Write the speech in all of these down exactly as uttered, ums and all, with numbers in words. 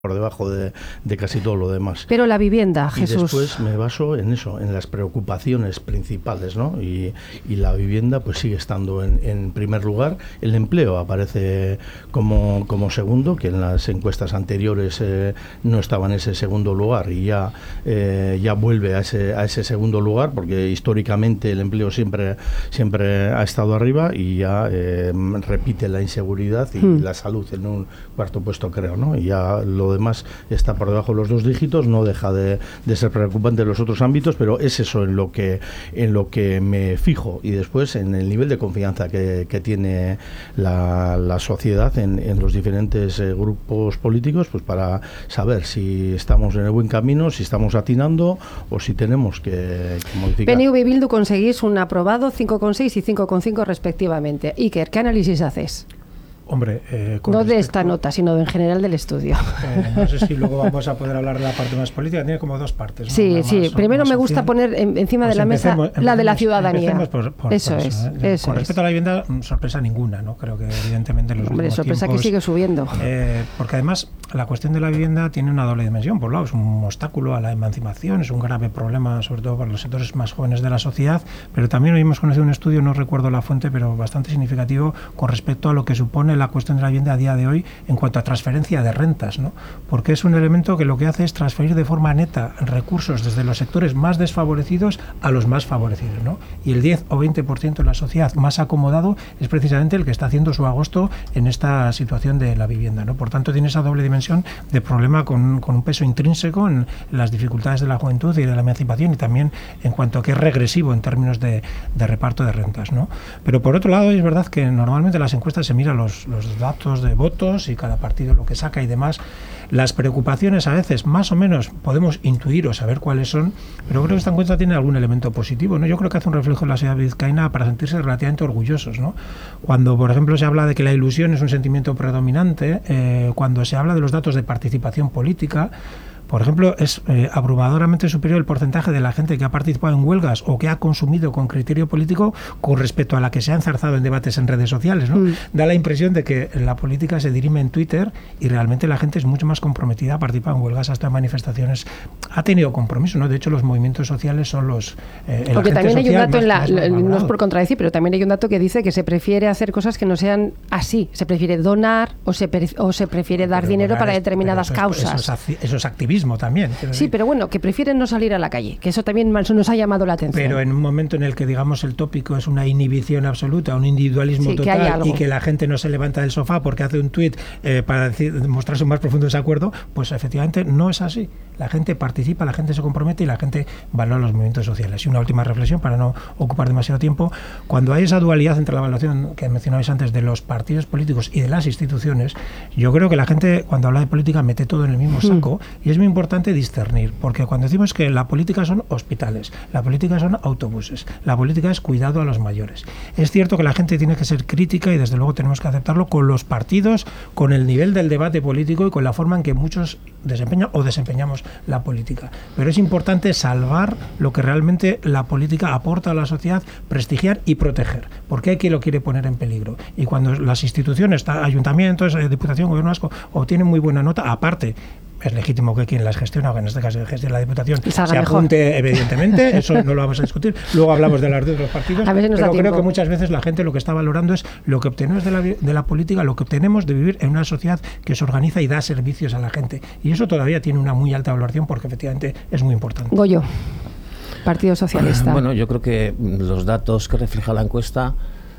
por debajo de, de casi todo lo demás. Pero la vivienda, Jesús. Y después me baso en eso, en las preocupaciones principales, ¿no? Y, y la vivienda pues sigue estando en, en primer lugar. El empleo aparece como, como segundo, que en las encuestas anteriores eh, no estaba en ese segundo lugar y ya, eh, ya vuelve a ese, a ese segundo lugar, porque históricamente el empleo siempre, siempre ha estado arriba y ya eh, repite la inseguridad y hmm. la salud en un cuarto puesto, creo, ¿no? Y ya lo demás está por debajo de los dos dígitos, no deja de, de ser preocupante en los otros ámbitos, pero es eso en lo que en lo que me fijo, y después en el nivel de confianza que, que tiene la, la sociedad en, en los diferentes eh, grupos políticos, pues para saber si estamos en el buen camino, si estamos atinando o si tenemos que, que modificar. P N V y Bildu conseguís un aprobado cinco coma seis y cinco coma cinco respectivamente. Iker, ¿qué análisis haces? Hombre, eh, no de esta nota, sino en general del estudio. Eh, no sé si luego vamos a poder hablar de la parte más política. Tiene como dos partes, ¿no? Sí, Una sí. más, Primero más me gusta social. poner en, encima pues de la mesa empecemos, la de la empecemos, ciudadanía. Por, por, eso por es. eso, ¿eh? Eso Con es. respecto a la vivienda, sorpresa ninguna, ¿no? Creo que evidentemente los Hombre, sorpresa tiempos, que sigue subiendo. Eh, porque además la cuestión de la vivienda tiene una doble dimensión. Por un lado, es un obstáculo a la emancipación, es un grave problema, sobre todo para los sectores más jóvenes de la sociedad, pero también hoy hemos conocido un estudio, no recuerdo la fuente, pero bastante significativo con respecto a lo que supone la cuestión de la vivienda a día de hoy en cuanto a transferencia de rentas, ¿no? Porque es un elemento que lo que hace es transferir de forma neta recursos desde los sectores más desfavorecidos a los más favorecidos, ¿no? Y el diez o veinte por ciento de la sociedad más acomodado es precisamente el que está haciendo su agosto en esta situación de la vivienda, ¿no? Por tanto, tiene esa doble dimensión de problema con, con un peso intrínseco en las dificultades de la juventud y de la emancipación, y también en cuanto a que es regresivo en términos de, de reparto de rentas, ¿no? Pero por otro lado, es verdad que normalmente en las encuestas se miran los, los datos de votos y cada partido lo que saca y demás. Las preocupaciones a veces más o menos podemos intuir o saber cuáles son, pero creo que esta encuesta tiene algún elemento positivo, ¿no? Yo creo que hace un reflejo en la sociedad vizcaína para sentirse relativamente orgullosos, ¿no? Cuando, por ejemplo, se habla de que la ilusión es un sentimiento predominante, eh, cuando se habla de los datos de participación política, por ejemplo, es eh, abrumadoramente superior el porcentaje de la gente que ha participado en huelgas o que ha consumido con criterio político con respecto a la que se ha enzarzado en debates en redes sociales, ¿no? Mm. Da la impresión de que la política se dirime en Twitter y realmente la gente es mucho más comprometida a participar en huelgas, hasta en manifestaciones. Ha tenido compromiso, ¿no? De hecho, los movimientos sociales son los... Eh, el Porque también hay un dato, en la, más no es por contradecir, pero también hay un dato que dice que se prefiere hacer cosas que no sean así. Se prefiere donar o se, pre, o se prefiere dar pero dinero para determinadas eso es, causas. Eso es, eso es activismo también. Sí, pero bueno, que prefieren no salir a la calle, que eso también nos ha llamado la atención. Pero en un momento en el que, digamos, el tópico es una inhibición absoluta, un individualismo sí, total, que y que la gente no se levanta del sofá porque hace un tuit eh, para decir, mostrar su más profundo desacuerdo, pues efectivamente no es así. La gente participa, la gente se compromete y la gente valora los movimientos sociales. Y una última reflexión, para no ocupar demasiado tiempo: cuando hay esa dualidad entre la evaluación que mencionabais antes de los partidos políticos y de las instituciones, yo creo que la gente, cuando habla de política, mete todo en el mismo saco, mm. y es muy importante discernir, porque cuando decimos que la política son hospitales, la política son autobuses, la política es cuidado a los mayores. Es cierto que la gente tiene que ser crítica y desde luego tenemos que aceptarlo con los partidos, con el nivel del debate político y con la forma en que muchos desempeñan o desempeñamos la política. Pero es importante salvar lo que realmente la política aporta a la sociedad, prestigiar y proteger, porque hay quien lo quiere poner en peligro. Y cuando las instituciones, ayuntamientos, Diputación, Gobierno Vasco, obtienen muy buena nota, aparte, es legítimo que quien las gestiona, que en este caso gestiona la Diputación, se apunte mejor. Evidentemente, eso no lo vamos a discutir. Luego hablamos de las de los partidos, pero creo tiempo. que muchas veces la gente lo que está valorando es lo que obtenemos de la, de la política, lo que obtenemos de vivir en una sociedad que se organiza y da servicios a la gente. Y eso todavía tiene una muy alta valoración porque efectivamente es muy importante. Goyo, Partido Socialista. Bueno, yo creo que los datos que refleja la encuesta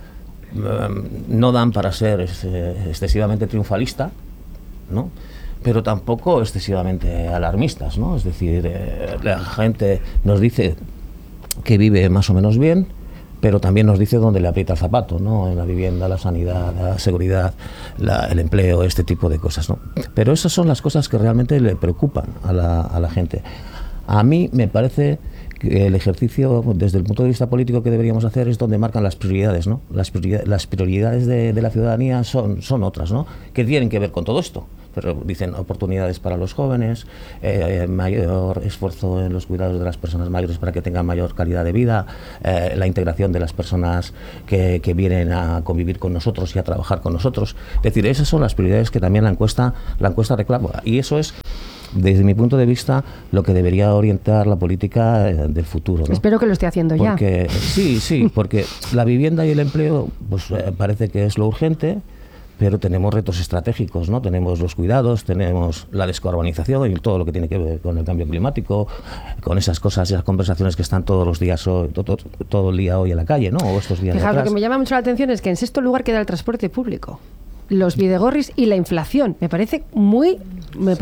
um, no dan para ser excesivamente triunfalista, ¿no? Pero tampoco excesivamente alarmistas, ¿no? Es decir, eh, la gente nos dice que vive más o menos bien, pero también nos dice dónde le aprieta el zapato, ¿no? En la vivienda, la sanidad, la seguridad, la, el empleo, este tipo de cosas, ¿no? Pero esas son las cosas que realmente le preocupan a la, a la gente. A mí me parece que el ejercicio, desde el punto de vista político, que deberíamos hacer es donde marcan las prioridades, ¿no? Las prioridades, las prioridades de, de la ciudadanía son, son otras, ¿no? Que tienen que ver con todo esto. pero dicen oportunidades para los jóvenes, eh, mayor esfuerzo en los cuidados de las personas mayores para que tengan mayor calidad de vida, eh, la integración de las personas que, que vienen a convivir con nosotros y a trabajar con nosotros. Es decir, esas son las prioridades que también la encuesta, la encuesta reclama, y eso es, desde mi punto de vista, lo que debería orientar la política eh, del futuro, ¿no? Espero que lo esté haciendo porque, ya. Sí, sí, porque la vivienda y el empleo, pues eh, parece que es lo urgente, pero tenemos retos estratégicos, ¿no? Tenemos los cuidados, tenemos la descarbonización y todo lo que tiene que ver con el cambio climático, con esas cosas, esas conversaciones que están todos los días, hoy, todo, todo el día hoy en la calle, ¿no? O estos días Fijaos, atrás. lo que me llama mucho la atención es que en sexto lugar queda el transporte público, los videgorris y la inflación. Me parece muy, me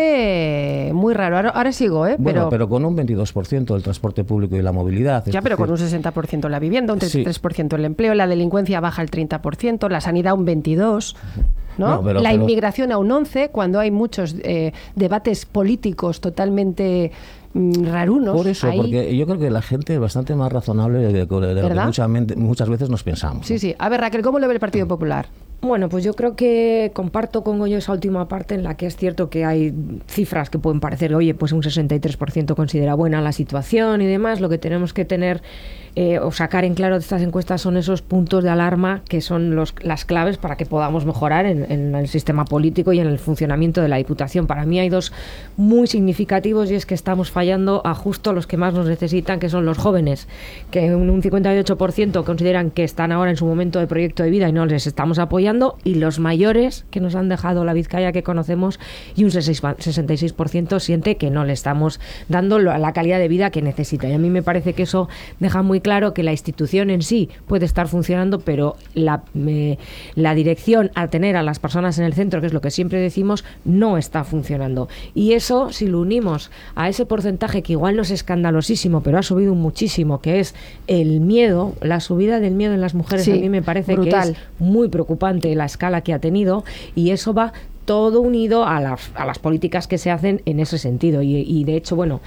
parece muy raro. Ahora, ahora sigo, ¿eh? Bueno, pero, pero con un veintidós por ciento del transporte público y la movilidad. Ya, pero con un sesenta por ciento la vivienda, un treinta y tres por ciento sí. el empleo, la delincuencia baja el treinta por ciento, la sanidad un veintidós por ciento. ¿No? No, pero, la pero... inmigración a un once por ciento, cuando hay muchos eh, debates políticos totalmente mm, rarunos. Por eso, ahí... porque yo creo que la gente es bastante más razonable de, de, de lo que mucha mente, muchas veces nos pensamos. Sí, ¿no? sí. A ver, Raquel, ¿cómo lo ve el Partido Popular? Bueno, pues yo creo que comparto con Goyo esa última parte en la que es cierto que hay cifras que pueden parecer, oye, pues un sesenta y tres por ciento considera buena la situación y demás. Lo que tenemos que tener eh, o sacar en claro de estas encuestas son esos puntos de alarma que son los, las claves para que podamos mejorar en, en el sistema político y en el funcionamiento de la Diputación. Para mí hay dos muy significativos, y es que estamos fallando a justo los que más nos necesitan, que son los jóvenes, que un cincuenta y ocho por ciento consideran que están ahora en su momento de proyecto de vida y no les estamos apoyando, y los mayores, que nos han dejado la Vizcaya que conocemos, y un sesenta y seis por ciento siente que no le estamos dando la calidad de vida que necesita. Y a mí me parece que eso deja muy claro que la institución en sí puede estar funcionando, pero la, eh, la dirección a tener a las personas en el centro, que es lo que siempre decimos, no está funcionando. Y eso, si lo unimos a ese porcentaje que igual no es escandalosísimo, pero ha subido muchísimo, que es el miedo, la subida del miedo en las mujeres, sí, a mí me parece brutal, que es muy preocupante la escala que ha tenido, y eso va todo unido a las, a las políticas que se hacen en ese sentido. Y, y de hecho, bueno,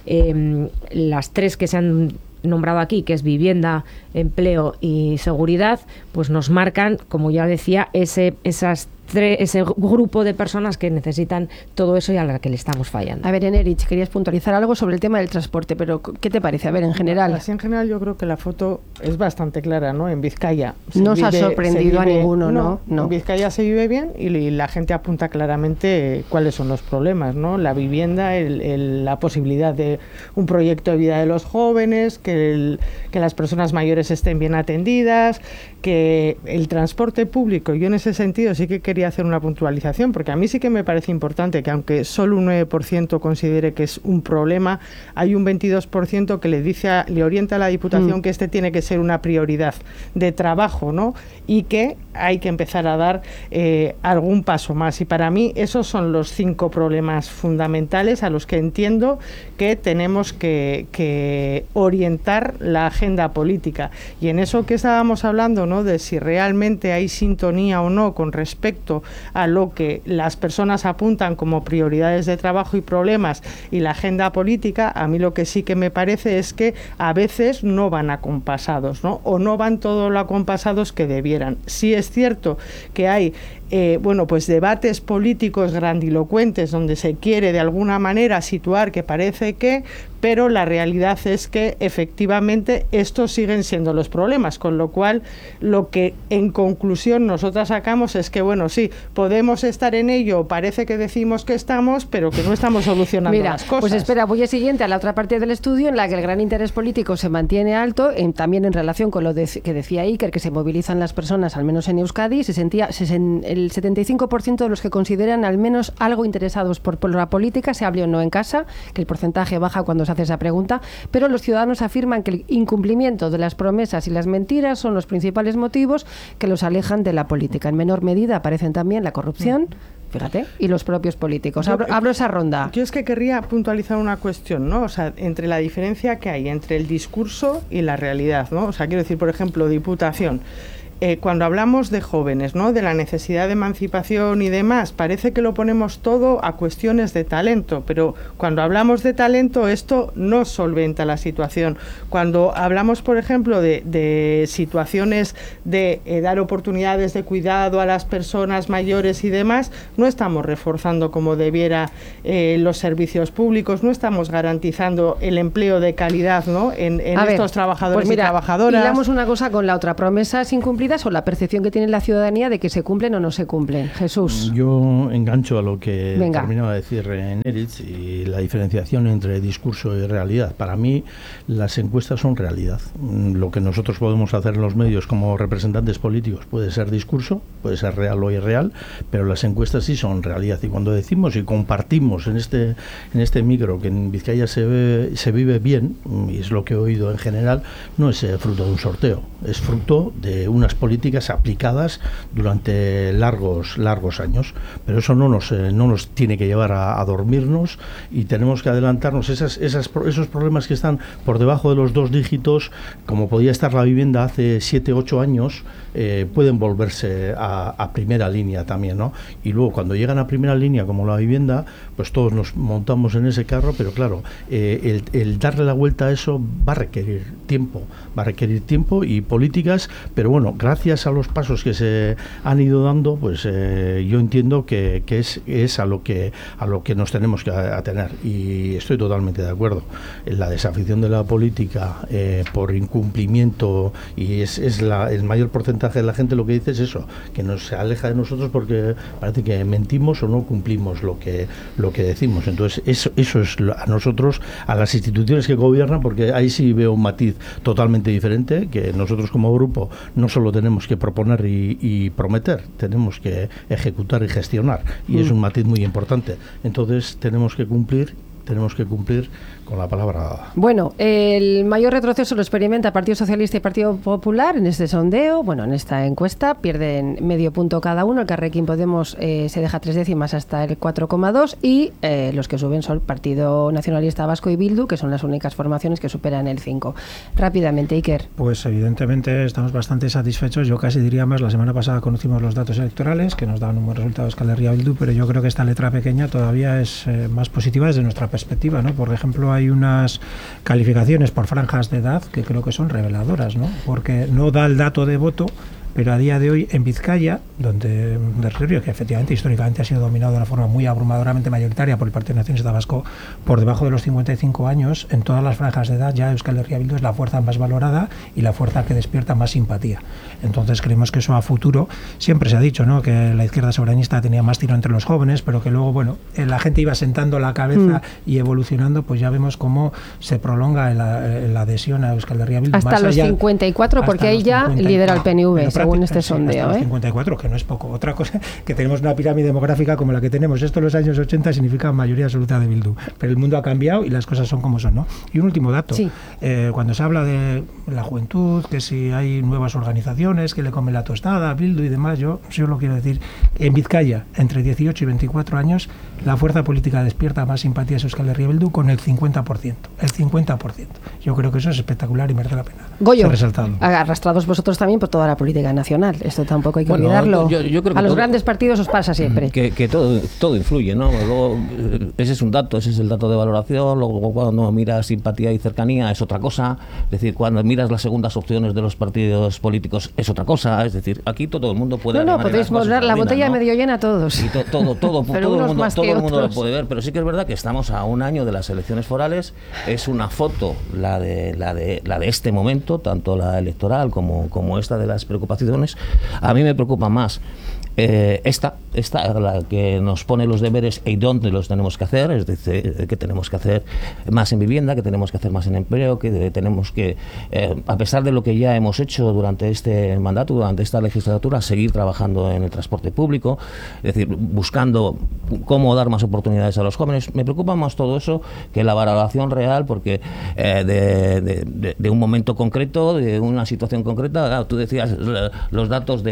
eh, las tres que se han nombrado aquí, que es vivienda, empleo y seguridad, pues nos marcan, como ya decía, ese, esas tres, ese grupo de personas que necesitan todo eso y a la que le estamos fallando. A ver, Enerich, querías puntualizar algo sobre el tema del transporte, pero ¿qué te parece? A ver, en general. Así en general yo creo que la foto es bastante clara, ¿no? En Vizcaya no os ha sorprendido vive, a ninguno, ¿no? ¿no? En Vizcaya se vive bien y la gente apunta claramente cuáles son los problemas, ¿no? La vivienda, el, el, la posibilidad de un proyecto de vida de los jóvenes, que, el, que las personas mayores estén bien atendidas, que el transporte público. Yo en ese sentido sí que quería hacer una puntualización, porque a mí sí que me parece importante que aunque solo un nueve por ciento considere que es un problema, hay un veintidós por ciento que le dice a, le orienta a la Diputación mm. que este tiene que ser una prioridad de trabajo, ¿no? Y que hay que empezar a dar eh, algún paso más. Y para mí esos son los cinco problemas fundamentales a los que entiendo que tenemos que, que orientar la agenda política. Y en eso que estábamos hablando, ¿no? De si realmente hay sintonía o no con respecto a lo que las personas apuntan como prioridades de trabajo y problemas y la agenda política, a mí lo que sí que me parece es que a veces no van acompasados, ¿no? O no van todo lo acompasados que debieran. Sí es cierto que hay Eh, bueno, pues debates políticos grandilocuentes donde se quiere de alguna manera situar que parece que, pero la realidad es que efectivamente estos siguen siendo los problemas, con lo cual lo que en conclusión nosotras sacamos es que, bueno, sí, podemos estar en ello, parece que decimos que estamos, pero que no estamos solucionando Mira, las cosas. Pues espera, voy a siguiente a la otra parte del estudio en la que el gran interés político se mantiene alto, en, también en relación con lo de, que decía Iker, que se movilizan las personas, al menos en Euskadi, se sentía se, el setenta y cinco por ciento de los que consideran al menos algo interesados por, por la política, se hable o no en casa, que el porcentaje baja cuando se hace esa pregunta, pero los ciudadanos afirman que el incumplimiento de las promesas y las mentiras son los principales motivos que los alejan de la política. En menor medida aparecen también la corrupción, fíjate, y los propios políticos. Abro, abro esa ronda. Yo es que querría puntualizar una cuestión, ¿no? O sea, entre la diferencia que hay entre el discurso y la realidad, ¿no? O sea, quiero decir, por ejemplo, Diputación. eh, cuando hablamos de jóvenes, ¿no?, de la necesidad de emancipación y demás, parece que lo ponemos todo a cuestiones de talento, pero cuando hablamos de talento esto no solventa la situación. Cuando hablamos, por ejemplo, de, de situaciones de eh, dar oportunidades de cuidado a las personas mayores y demás, no estamos reforzando como debiera eh, los servicios públicos, no estamos garantizando el empleo de calidad, ¿no?, en, en estos ver, trabajadores pues mira, y trabajadoras. Hilamos una cosa con la otra, promesas incumplidas o la percepción que tiene la ciudadanía de que se cumplen o no se cumplen. Jesús. Yo engancho a lo que Venga. terminaba de decir Neritz y la diferenciación entre discurso y realidad. Para mí las encuestas son realidad. Lo que nosotros podemos hacer en los medios como representantes políticos puede ser discurso, puede ser real o irreal, pero las encuestas sí son realidad. Y cuando decimos y compartimos en este en este micro que en Vizcaya se, ve, se vive bien, y es lo que he oído en general, no es eh, fruto de un sorteo, es fruto de unas políticas aplicadas durante largos largos años, pero eso no nos eh, no nos tiene que llevar a, a dormirnos y tenemos que adelantarnos. Esas, esas, esos problemas que están por debajo de los dos dígitos, como podía estar la vivienda hace siete, ocho años, eh, pueden volverse a, a primera línea también, ¿no? Y luego cuando llegan a primera línea como la vivienda, pues todos nos montamos en ese carro, pero claro, eh, el, el darle la vuelta a eso va a requerir tiempo, va a requerir tiempo y políticas, pero bueno, gracias a los pasos que se han ido dando, pues eh, yo entiendo que, que es, es a lo que a lo que nos tenemos que atener y estoy totalmente de acuerdo. La desafición de la política eh, por incumplimiento y es, es la, el mayor porcentaje de la gente lo que dice es eso, que nos aleja de nosotros porque parece que mentimos o no cumplimos lo que lo que decimos. Entonces eso, eso es a nosotros, a las instituciones que gobiernan, porque ahí sí veo un matiz totalmente diferente, que nosotros como grupo no solo tenemos que proponer y, y prometer, tenemos que ejecutar y gestionar y mm. es un matiz muy importante. Entonces tenemos que cumplir tenemos que cumplir con la palabra dada. Bueno, el mayor retroceso lo experimenta Partido Socialista y Partido Popular en este sondeo, bueno, en esta encuesta, pierden medio punto cada uno, el Carrequín Podemos eh, se deja tres décimas hasta el cuatro coma dos y eh, los que suben son Partido Nacionalista Vasco y Bildu, que son las únicas formaciones que superan el cinco. Rápidamente, Iker. Pues evidentemente estamos bastante satisfechos, yo casi diría más, la semana pasada conocimos los datos electorales, que nos daban un buen resultado de Euskal Herria Bildu, pero yo creo que esta letra pequeña todavía es eh, más positiva desde nuestra perspectiva, ¿no? Por ejemplo, hay unas calificaciones por franjas de edad que creo que son reveladoras, ¿no? Porque no da el dato de voto, pero a día de hoy en Vizcaya, donde un territorio que efectivamente históricamente ha sido dominado de una forma muy abrumadoramente mayoritaria por el Partido Nacionalista Vasco, por debajo de los cincuenta y cinco años, en todas las franjas de edad ya Euskal Herria Bildu es la fuerza más valorada y la fuerza que despierta más simpatía. Entonces creemos que eso a futuro, siempre se ha dicho, ¿no?, que la izquierda soberanista tenía más tiro entre los jóvenes, pero que luego, bueno, la gente iba sentando la cabeza mm. y evolucionando, pues ya vemos cómo se prolonga la, la adhesión a Euskal Herria Bildu. Hasta más los allá, cincuenta y cuatro, porque ahí ya lidera el P N V, según este sondeo. Hasta ¿eh? los cincuenta y cuatro, que no es poco. Otra cosa, que tenemos una pirámide demográfica como la que tenemos. Esto en los años ochenta significa mayoría absoluta de Bildu. Pero el mundo ha cambiado y las cosas son como son, ¿no? Y un último dato. Sí. Eh, cuando se habla de la juventud, que si hay nuevas organizaciones que le comen la tostada a Bildu y demás, yo solo quiero decir, en Vizcaya, entre dieciocho y veinticuatro años, la fuerza política despierta más simpatía a Euskal Herria Bildu con el cincuenta por ciento. El cincuenta por ciento. Yo creo que eso es espectacular y merece la pena. Goyo, resaltado. Arrastrados vosotros también por toda la política nacional. Esto tampoco hay que bueno, olvidarlo. Yo, yo creo que a los todo, grandes partidos os pasa siempre. Que, que todo, todo influye, ¿no? Luego, ese es un dato, ese es el dato de valoración. Luego, cuando miras simpatía y cercanía, es otra cosa. Es decir, cuando miras las segundas opciones de los partidos políticos, es otra cosa. Es decir, aquí todo el mundo puede... No, no, podéis volar la botella, ¿no?, medio llena todos. Y to, todo, todo, pero todo, el mundo, más todo que el mundo lo otros. puede ver. Pero sí que es verdad que estamos a un año de las elecciones forales. Es una foto la de, la de, la de este momento, tanto la electoral como, como esta de las preocupaciones. A mí me preocupa más Eh, esta, esta la que nos pone los deberes y dónde los tenemos que hacer, es decir, que tenemos que hacer más en vivienda, que tenemos que hacer más en empleo, que tenemos que, eh, a pesar de lo que ya hemos hecho durante este mandato, durante esta legislatura, seguir trabajando en el transporte público, es decir, buscando cómo dar más oportunidades a los jóvenes. Me preocupa más todo eso que la valoración real, porque eh, de, de, de un momento concreto, de una situación concreta, tú decías los datos de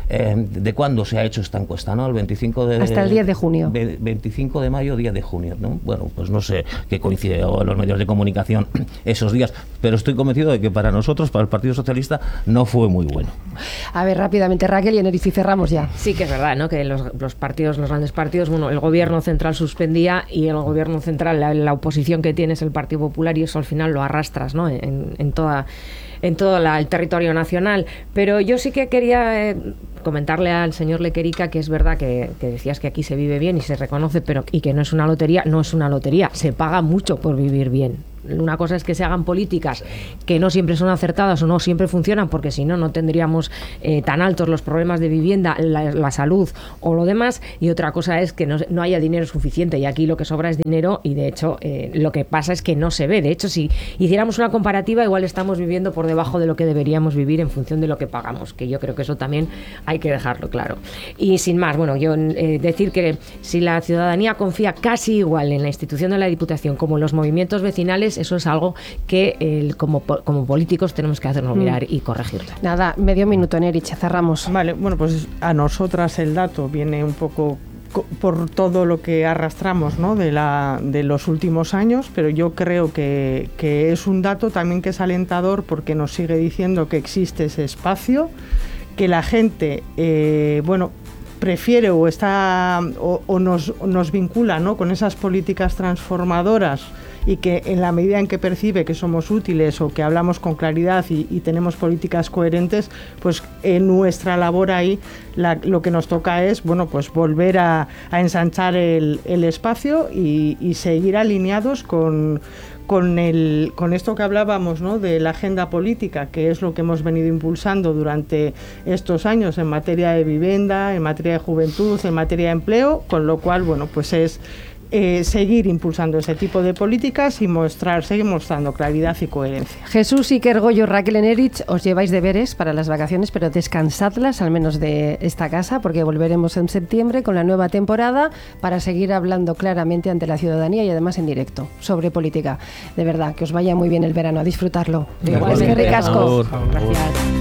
Eh, ¿De cuándo se ha hecho esta encuesta? ¿No? El veinticinco de... Hasta el diez de junio. veinticinco de mayo, diez de junio, ¿no? Bueno, pues no sé qué coincide en los medios de comunicación esos días, pero estoy convencido de que para nosotros, para el Partido Socialista, no fue muy bueno. A ver, rápidamente, Raquel y Enerich, y cerramos ya. Sí que es verdad, ¿no? Que los, los partidos, los grandes partidos, bueno, el gobierno central suspendía y el gobierno central, la, la oposición que tiene es el Partido Popular y eso al final lo arrastras, ¿no? En, en toda... en todo la, el territorio nacional. Pero yo sí que quería eh, comentarle al señor Lequerica que es verdad que, que decías que aquí se vive bien y se reconoce, pero y que no es una lotería. No es una lotería, se paga mucho por vivir bien. Una cosa es que se hagan políticas que no siempre son acertadas o no siempre funcionan, porque si no, no tendríamos eh, tan altos los problemas de vivienda, la, la salud o lo demás, y otra cosa es que no, no haya dinero suficiente, y aquí lo que sobra es dinero, y de hecho eh, lo que pasa es que no se ve. De hecho, si hiciéramos una comparativa, igual estamos viviendo por debajo de lo que deberíamos vivir en función de lo que pagamos, que yo creo que eso también hay que dejarlo claro. Y sin más, bueno, yo eh, decir que si la ciudadanía confía casi igual en la institución de la Diputación como en los movimientos vecinales, eso es algo que eh, como, como políticos tenemos que hacernos mirar mm. y corregirlo. Nada, medio minuto, Enerich, cerramos. Vale, bueno, pues a nosotras el dato viene un poco por todo lo que arrastramos, ¿no? de, la, de los últimos años, pero yo creo que, que es un dato también que es alentador porque nos sigue diciendo que existe ese espacio, que la gente, eh, bueno, prefiere o está o, o nos, nos vincula, ¿no? con esas políticas transformadoras, y que en la medida en que percibe que somos útiles o que hablamos con claridad y, y tenemos políticas coherentes, pues en nuestra labor ahí la, lo que nos toca es, bueno, pues volver a, a ensanchar el, el espacio y, y seguir alineados con Con, el, con esto que hablábamos, ¿no? de la agenda política, que es lo que hemos venido impulsando durante estos años en materia de vivienda, en materia de juventud, en materia de empleo, con lo cual, bueno, pues es eh, seguir impulsando ese tipo de políticas y mostrar, seguir mostrando claridad y coherencia. Jesús Iker Goyo, Raquel Enerich, os lleváis deberes para las vacaciones, pero descansadlas al menos de esta casa, porque volveremos en septiembre con la nueva temporada para seguir hablando claramente ante la ciudadanía y además en directo sobre política. De verdad, que os vaya muy bien el verano, a disfrutarlo. Igual, que ricasco. Gracias.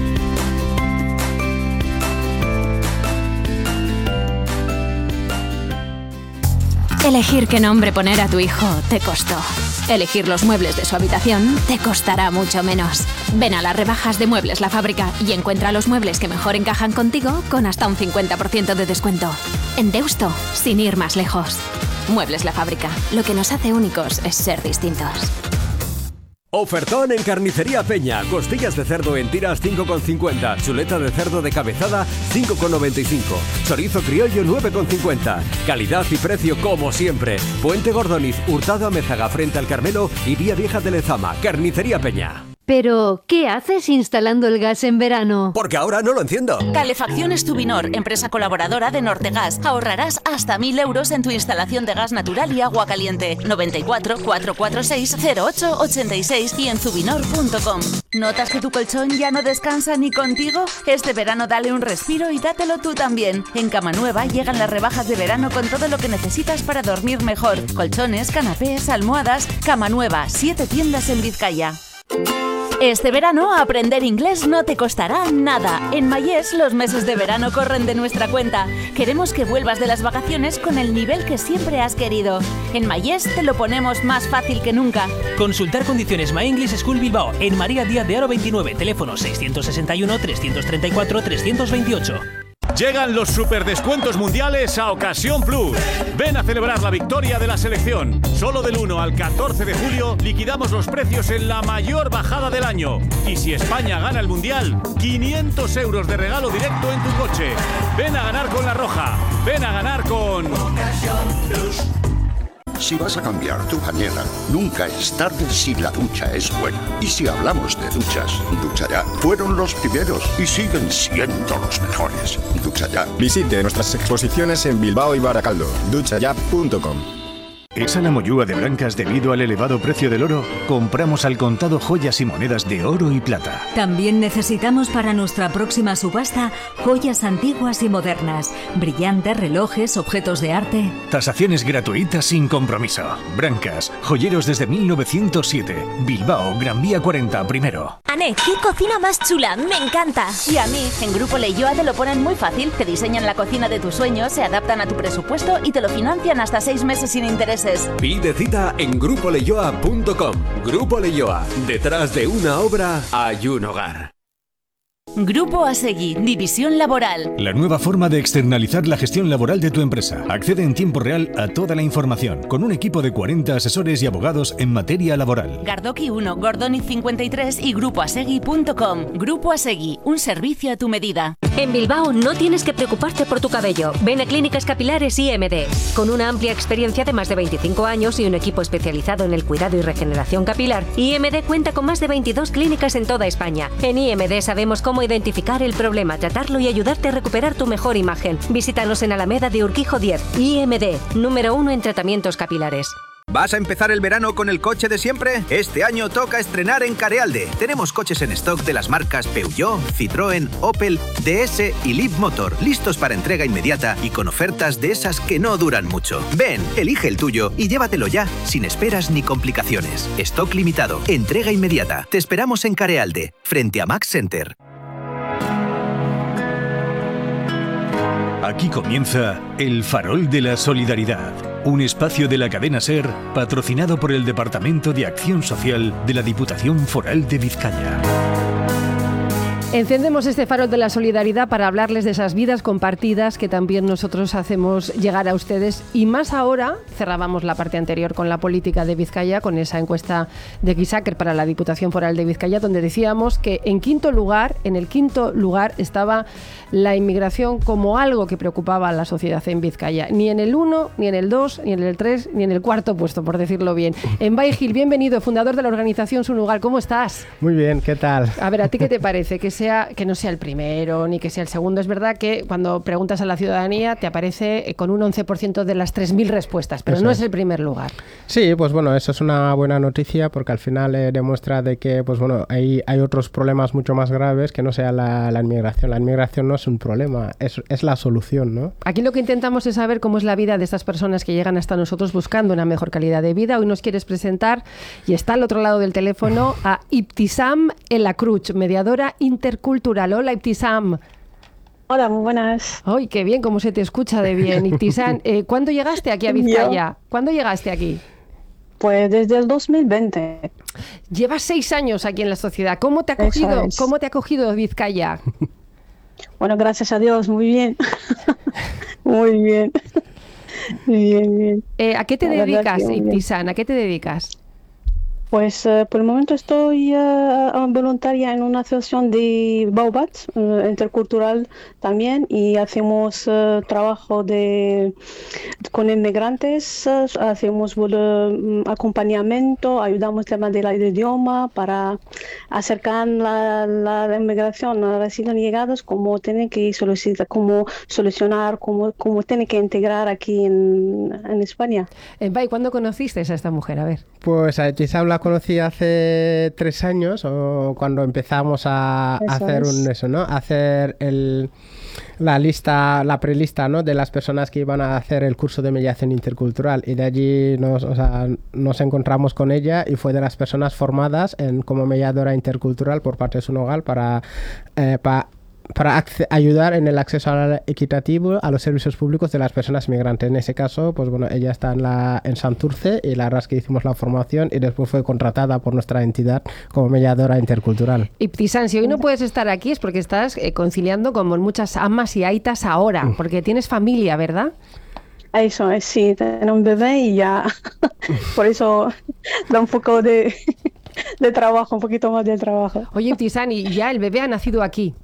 Elegir qué nombre poner a tu hijo te costó. Elegir los muebles de su habitación te costará mucho menos. Ven a las rebajas de Muebles La Fábrica y encuentra los muebles que mejor encajan contigo con hasta un cincuenta por ciento de descuento. En Deusto, sin ir más lejos. Muebles La Fábrica. Lo que nos hace únicos es ser distintos. Ofertón en Carnicería Peña. Costillas de cerdo en tiras cinco con cincuenta. Chuleta de cerdo de cabezada cinco con noventa y cinco. Chorizo criollo nueve con cincuenta. Calidad y precio como siempre. Puente Gordoniz, Hurtado Amézaga frente al Carmelo y Vía Vieja de Lezama. Carnicería Peña. Pero, ¿qué haces instalando el gas en verano? Porque ahora no lo enciendo. Calefacciones Tubinor, empresa colaboradora de Nortegas. Ahorrarás hasta mil euros en tu instalación de gas natural y agua caliente. noventa y cuatro, cuatrocientos cuarenta y seis, cero ocho ochenta y seis y en tubinor punto com. ¿Notas que tu colchón ya no descansa ni contigo? Este verano dale un respiro y dátelo tú también. En Cama Nueva llegan las rebajas de verano con todo lo que necesitas para dormir mejor. Colchones, canapés, almohadas. Cama Nueva, siete tiendas en Vizcaya. Este verano aprender inglés no te costará nada. En Mayés los meses de verano corren de nuestra cuenta. Queremos que vuelvas de las vacaciones con el nivel que siempre has querido. En Mayés te lo ponemos más fácil que nunca. Consultar condiciones My English School Bilbao en María Díaz de Haro veintinueve, teléfono seiscientos sesenta y uno, trescientos treinta y cuatro, trescientos veintiocho. Llegan los superdescuentos mundiales a Ocasión Plus. Ven a celebrar la victoria de la selección. Solo del uno al catorce de julio liquidamos los precios en la mayor bajada del año. Y si España gana el mundial, quinientos euros de regalo directo en tu coche. Ven a ganar con La Roja. Ven a ganar con Ocasión Plus. Si vas a cambiar tu bañera, nunca es tarde si la ducha es buena. Y si hablamos de duchas, Ducha Ya fueron los primeros y siguen siendo los mejores. Ducha Ya. Visite nuestras exposiciones en Bilbao y Baracaldo. ducha ya punto com. ¿Es a la mollúa de Brancas debido al elevado precio del oro? Compramos al contado joyas y monedas de oro y plata. También necesitamos para nuestra próxima subasta joyas antiguas y modernas, brillantes, relojes, objetos de arte. Tasaciones gratuitas sin compromiso. Brancas, joyeros desde mil novecientos siete. Bilbao, Gran Vía cuarenta, primero. Ané, qué cocina más chula, me encanta. Y a mí, en Grupo Leioa te lo ponen muy fácil. Te diseñan la cocina de tus sueños, se adaptan a tu presupuesto y te lo financian hasta seis meses sin intereses. Pide cita en grupo leioa punto com. Grupo Leioa, detrás de una obra hay un hogar. Grupo Asegui, División Laboral. La nueva forma de externalizar la gestión laboral de tu empresa. Accede en tiempo real a toda la información, con un equipo de cuarenta asesores y abogados en materia laboral. Gardoki uno, Gordoniz cincuenta y tres y grupo asegui punto com. Grupo Asegui, un servicio a tu medida. En Bilbao no tienes que preocuparte por tu cabello. Ven a Clínicas Capilares I M D. Con una amplia experiencia de más de veinticinco años y un equipo especializado en el cuidado y regeneración capilar, I M D cuenta con más de veintidós clínicas en toda España. En I M D sabemos cómo identificar el problema, tratarlo y ayudarte a recuperar tu mejor imagen. Visítanos en Alameda de Urquijo diez. I M D, número uno en tratamientos capilares. ¿Vas a empezar el verano con el coche de siempre? Este año toca estrenar en Carealde. Tenemos coches en stock de las marcas Peugeot, Citroën, Opel, D S y Leapmotor, listos para entrega inmediata y con ofertas de esas que no duran mucho. Ven, elige el tuyo y llévatelo ya, sin esperas ni complicaciones. Stock limitado, entrega inmediata. Te esperamos en Carealde, frente a Max Center. Aquí comienza El Farol de la Solidaridad, un espacio de la cadena SER patrocinado por el Departamento de Acción Social de la Diputación Foral de Vizcaya. Encendemos este farol de la solidaridad para hablarles de esas vidas compartidas que también nosotros hacemos llegar a ustedes. Y más ahora, cerrábamos la parte anterior con la política de Vizcaya, con esa encuesta de Gisaker para la Diputación Foral de Vizcaya, donde decíamos que en quinto lugar, en el quinto lugar estaba la inmigración como algo que preocupaba a la sociedad en Vizcaya. Ni en el uno, ni en el dos, ni en el tres, ni en el cuarto puesto, por decirlo bien. Envai Gil, bienvenido, fundador de la organización Sunugal. ¿Cómo estás? Muy bien, ¿qué tal? A ver, ¿a ti qué te parece? Que sea que no sea el primero ni que sea el segundo. Es verdad que cuando preguntas a la ciudadanía te aparece con un once por ciento de las tres mil respuestas, pero eso no es el primer lugar. Sí, pues bueno, eso es una buena noticia porque al final eh, demuestra de que pues bueno, hay, hay otros problemas mucho más graves que no sea la, la inmigración. La inmigración no es un problema, es, es la solución, ¿no? Aquí lo que intentamos es saber cómo es la vida de estas personas que llegan hasta nosotros buscando una mejor calidad de vida. Hoy nos quieres presentar, y está al otro lado del teléfono, a Ibtisam Elacruch, mediadora intercultural. Hola, Ibtisam. Hola, muy buenas. Ay, qué bien, cómo se te escucha de bien. Ibtisam, eh, ¿cuándo llegaste aquí a Vizcaya? ¿Yo? ¿Cuándo llegaste aquí? Pues desde el dos mil veinte. Llevas seis años aquí en la sociedad. ¿Cómo te ha cogido, es. ¿cómo te ha cogido Vizcaya? Bueno, gracias a Dios, muy bien. Muy bien. Bien, bien. Eh, ¿A qué te la dedicas, Ibtisam? ¿A qué te dedicas? Pues uh, por el momento estoy uh, voluntaria en una asociación de Baobats, uh, intercultural también, y hacemos uh, trabajo de con inmigrantes, uh, hacemos uh, acompañamiento, ayudamos temas del idioma para acercar la, la, la inmigración a recién llegados, cómo tienen que solicitar, cómo solucionar, cómo, cómo tienen que integrar aquí en, en España. Eh, Bai, ¿cuándo conociste a esta mujer? A ver. Pues a Ibtisam la conocí hace tres años, o cuando empezamos a, a hacer un eso, ¿no? A hacer el, la lista, la prelista, ¿no? De las personas que iban a hacer el curso de mediación intercultural, y de allí nos, o sea, nos encontramos con ella y fue de las personas formadas en, como mediadora intercultural por parte de Sunugal para, eh, para para ayudar en el acceso equitativo a los servicios públicos de las personas migrantes. En ese caso, pues bueno, ella está en, la, en Santurce, y la verdad es que hicimos la formación y después fue contratada por nuestra entidad como mediadora intercultural. Ibtisam, si hoy no puedes estar aquí es porque estás eh, conciliando como muchas amas y aitas ahora, mm. porque tienes familia, ¿verdad? Eso es, sí, tengo un bebé y ya, por eso da un poco de, de trabajo, un poquito más de trabajo. Oye, Ibtisam, y ya el bebé ha nacido aquí.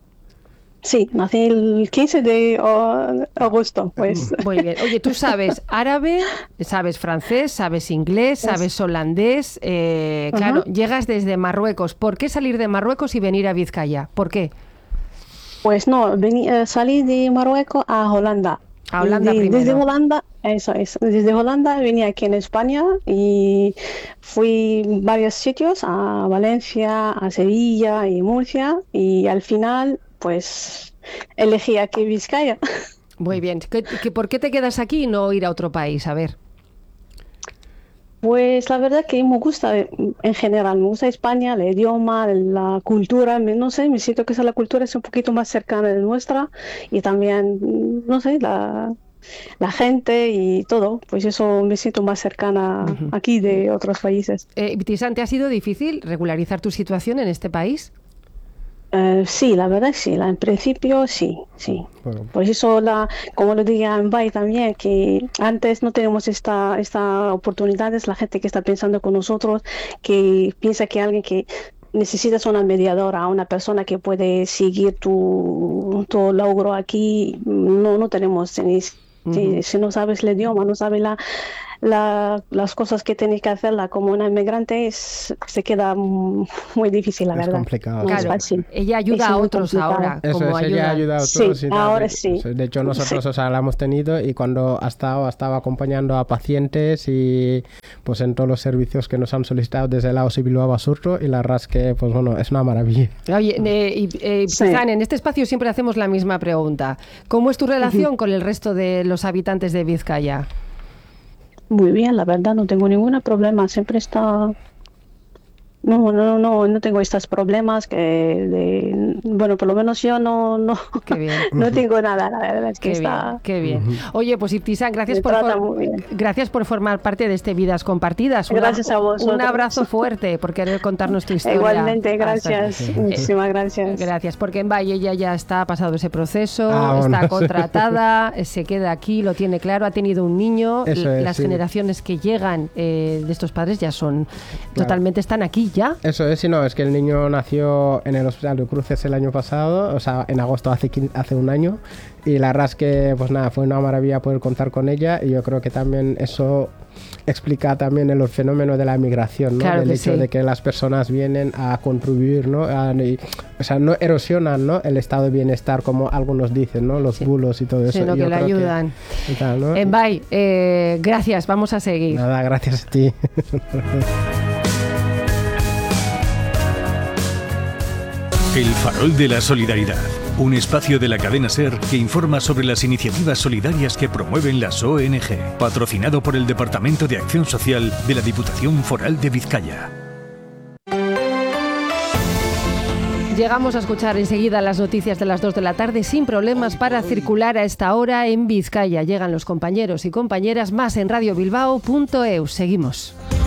Sí, nací el quince de agosto, pues. Muy bien. Oye, tú sabes árabe, sabes francés, sabes inglés, sabes holandés. Eh, claro, uh-huh. Llegas desde Marruecos. ¿Por qué salir de Marruecos y venir a Vizcaya? ¿Por qué? Pues no, vení, uh, salí de Marruecos a Holanda. A Holanda de, primero. Desde Holanda, eso es. Desde Holanda vine aquí en España y fui a varios sitios, a Valencia, a Sevilla y Murcia, y al final pues elegí aquí Vizcaya. Muy bien. ¿Qué, qué, ¿Por qué te quedas aquí y no ir a otro país? A ver. Pues la verdad que me gusta en general, me gusta España, el idioma, la cultura, me- no sé, me siento que esa la cultura es un poquito más cercana de nuestra y también, no sé, la, la gente y todo, pues eso me siento más cercana aquí de otros países. Eh, Ibtisam, ¿te ha sido difícil regularizar tu situación en este país? Eh, sí, la verdad sí, la, en principio sí, sí. Por eso, la, como lo dije a Mbai también, que antes no tenemos esta, esta oportunidades, la gente que está pensando con nosotros, que piensa que alguien que necesitas una mediadora, una persona que puede seguir tu, tu logro aquí, no, no tenemos. Si, si, si no sabes el idioma, no sabes la, la, las cosas que tienes que hacerla como una inmigrante, es, se queda mm, muy difícil, la Es verdad. complicado. No es Claro, fácil. ella ayuda Es a muy otros complicado. ahora. Eso como es, ella ayuda a Sí, otros. y tal. ahora De- sí. De hecho, nosotros Sí. o sea, la hemos tenido y cuando ha estado, ha estado acompañando a pacientes y pues en todos los servicios que nos han solicitado desde la O S I Bilbao Basurto y la verdad es que, pues bueno, es una maravilla. Oye, eh, y- eh, Ibtisam, en este espacio siempre hacemos la misma pregunta. ¿Cómo es tu relación con el resto de los habitantes de Vizcaya? Muy bien, la verdad, no tengo ningún problema. Siempre está. No, no, no, no tengo estos problemas que de, bueno, por lo menos yo no, no, no tengo nada, la verdad es que Qué está. bien, qué bien. Oye, pues Ibtisam, gracias Me por, trata for- muy bien. gracias por formar parte de este Vidas Compartidas. Una- Gracias a vosotros. Un abrazo fuerte por querer contarnos tu historia. Igualmente, Hasta- gracias, Eh, muchísimas gracias. Gracias, porque en Valle ella ya está ha pasado ese proceso, Ah, bueno. está contratada, eh, se queda aquí, lo tiene claro, ha tenido un niño. Eso l- es, Las sí. generaciones que llegan eh, de estos padres ya son totalmente, están aquí ya. Eso es, y no, es que el niño nació en el Hospital de Cruces el año pasado, o sea, en agosto hace, quin- hace un año, y la verdad es que, pues nada, fue una maravilla poder contar con ella, y yo creo que también eso explica también el fenómeno de la migración, ¿no? Claro Del que hecho sí. de que las personas vienen a contribuir, ¿no? A- y- o sea, no erosionan, ¿no? El estado de bienestar, como algunos dicen, ¿no? Los bulos y todo eso. Sino Yo que le creo ayudan. y tal, ¿no? Envay, eh, gracias, vamos a seguir. Nada, gracias a ti. El Farol de la Solidaridad, un espacio de la cadena SER que informa sobre las iniciativas solidarias que promueven las O N G, patrocinado por el Departamento de Acción Social de la Diputación Foral de Vizcaya. Llegamos a escuchar enseguida las noticias de las dos de la tarde sin problemas para circular a esta hora en Vizcaya. Llegan los compañeros y compañeras más en radio bilbao punto e u. Seguimos.